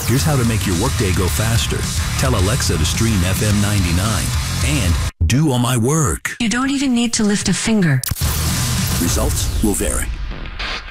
Here's how to make your workday go faster. Tell Alexa to stream FM 99 and do all my work. You don't even need to lift a finger. Results will vary.